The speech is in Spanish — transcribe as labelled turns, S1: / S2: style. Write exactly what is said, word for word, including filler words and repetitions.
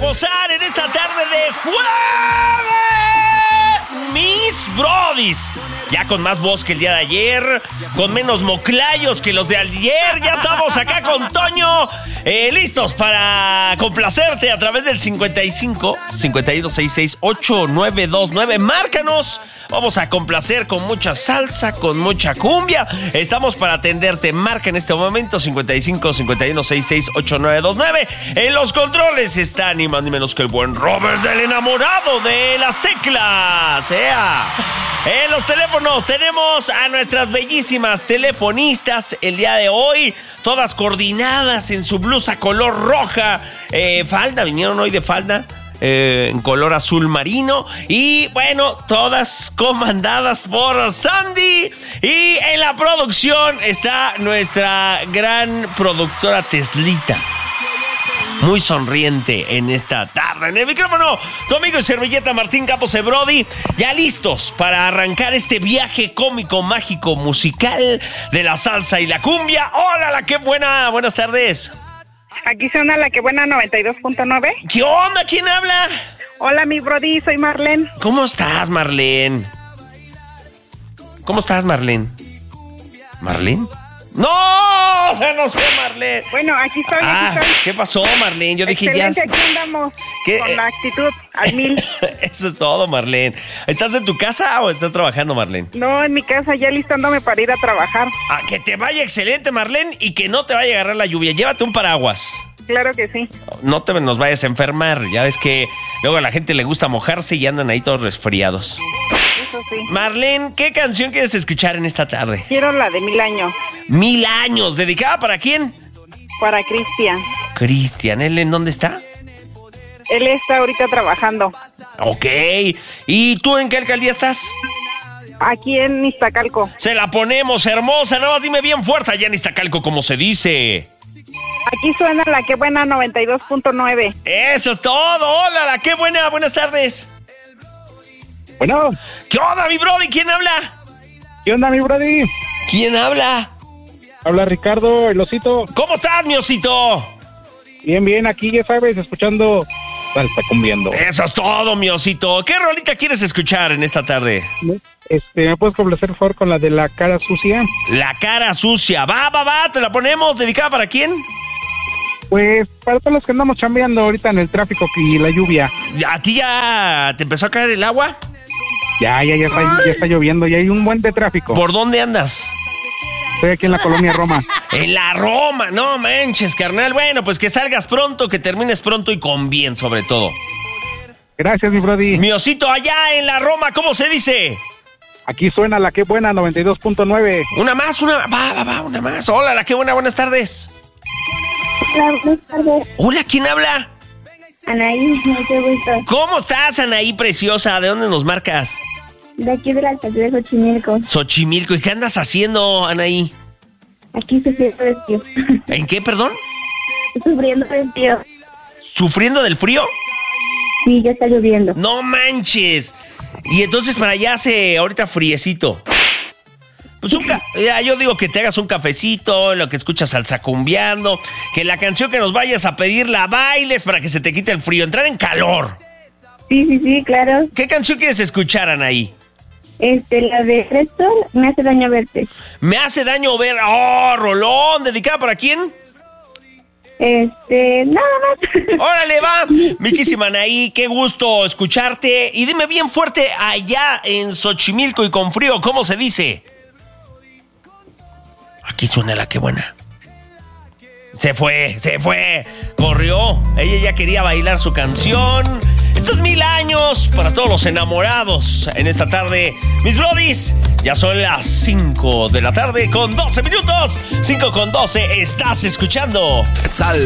S1: gozar en esta tarde de jueves, mis brodis. Ya con más voz que el día de ayer, con menos moclayos que los de ayer. Ya estamos acá con Toño, eh, listos para complacerte a través del cincuenta y cinco, cincuenta y dos, sesenta y seis, ochenta y nueve veintinueve. Márcanos. Vamos a complacer con mucha salsa, con mucha cumbia. Estamos para atenderte. Marca en este momento cincuenta y cinco, cincuenta y uno, sesenta y seis, ochenta y nueve veintinueve. En los controles está ni más ni menos que el buen Robert, del enamorado de las teclas. ¡Ea! En los teléfonos tenemos a nuestras bellísimas telefonistas el día de hoy, todas coordinadas en su blusa color roja. Eh, falda, vinieron hoy de falda. Eh, en color azul marino. Y bueno, todas comandadas por Sandy. Y en la producción está nuestra gran productora Teslita, muy sonriente en esta tarde. En el micrófono, tu amigo y servilleta Martín Campos Brody, ya listos para arrancar este viaje cómico, mágico, musical de la salsa y la cumbia. ¡Hola, la qué buena! Buenas tardes.
S2: Aquí suena la que buena noventa y dos punto nueve.
S1: ¿Qué onda? ¿Quién habla?
S2: Hola, mi brody, soy Marlene.
S1: ¿Cómo estás, Marlene? ¿Cómo estás, Marlene? ¿Marlene? ¡No! ¡Se nos fue Marlene!
S2: Bueno, aquí estoy,
S1: ah,
S2: aquí estoy.
S1: ¿Qué pasó, Marlene? Yo dije
S2: Excelente,
S1: ya...
S2: aquí andamos.
S1: ¿Qué?
S2: Con la actitud al mil.
S1: Eso es todo, Marlene. ¿Estás en tu casa o estás trabajando, Marlene?
S2: No, en mi casa, ya listándome para ir a trabajar.
S1: Ah, que te vaya excelente, Marlene, y que no te vaya a agarrar la lluvia. Llévate un paraguas.
S2: Claro que sí.
S1: No te nos vayas a enfermar. Ya ves que luego a la gente le gusta mojarse y andan ahí todos resfriados.
S2: Eso sí.
S1: Marlene, ¿qué canción quieres escuchar en esta tarde?
S2: Quiero la de Mil Años.
S1: Mil Años. ¿Dedicada para quién?
S2: Para Cristian.
S1: Cristian, ¿él en dónde está?
S2: Él está ahorita trabajando.
S1: Ok. ¿Y tú en qué alcaldía estás?
S2: Aquí en Iztacalco.
S1: Se la ponemos, hermosa. Nada más dime bien fuerte allá en Iztacalco, como se dice.
S2: Aquí suena la que buena noventa y dos punto nueve.
S1: Eso es todo. Hola, la qué buena. Buenas tardes.
S3: Bueno.
S1: ¿Qué onda, mi brody? ¿Quién habla?
S3: ¿Qué onda, mi brody?
S1: ¿Quién habla?
S3: Habla Ricardo, el osito.
S1: ¿Cómo estás, mi osito?
S3: Bien, bien, aquí ya sabes, escuchando salsa cumbiendo.
S1: Eso es todo, mi osito. ¿Qué rolita quieres escuchar en esta tarde?
S3: Este, ¿me puedes complacer, por favor, con la de la cara sucia?
S1: La cara sucia. Va, va, va, te la ponemos. ¿Dedicada para quién?
S3: Pues para todos los que andamos chambeando ahorita en el tráfico y la lluvia.
S1: ¿A ti ya te empezó a caer el agua?
S3: Ya, ya, ya está, ya está lloviendo, ya hay un buen de tráfico.
S1: ¿Por dónde andas?
S3: Estoy aquí en la colonia Roma.
S1: En la Roma, no manches, carnal. Bueno, pues que salgas pronto, que termines pronto y con bien, sobre todo.
S3: Gracias, mi brody.
S1: Mi osito, allá en la Roma, ¿cómo se dice?
S3: Aquí suena la que buena noventa y dos punto nueve.
S1: Una más, una, va, va, va, una más. Hola, la que buena, buenas tardes.
S4: Hola, buenas tardes.
S1: Hola, ¿quién habla?
S4: Anaí, mucho gusto.
S1: ¿Cómo estás, Anaí, preciosa? ¿De dónde nos marcas?
S4: De aquí de la alcaldía de Xochimilco.
S1: Xochimilco. ¿Y qué andas haciendo, Anaí?
S4: Aquí sufriendo del frío.
S1: ¿En qué, perdón?
S4: Sufriendo del frío.
S1: ¿Sufriendo del frío?
S4: Sí, ya está lloviendo.
S1: ¡No manches! Y entonces para allá hace ahorita friecito. Pues un ca- ya, yo digo que te hagas un cafecito, en lo que escuchas salsa cumbiando, que la canción que nos vayas a pedir la bailes para que se te quite el frío, entrar en calor.
S4: Sí, sí, sí, claro.
S1: ¿Qué canción quieres escuchar, Anaí?
S4: Este, la de Preston, me hace daño verte.
S1: Me hace daño ver... ¡Oh, rolón! ¿Dedicada para quién?
S4: Este, nada más.
S1: ¡Órale, va! Miquísima Anaí, qué gusto escucharte. Y dime bien fuerte, allá en Xochimilco y con frío, ¿cómo se dice? Aquí suena la que buena. Se fue, se fue. Corrió. Ella ya quería bailar su canción. Estos mil años para todos los enamorados en esta tarde. Mis brodies, ya son las cinco de la tarde con doce minutos. cinco con doce, estás escuchando Sal.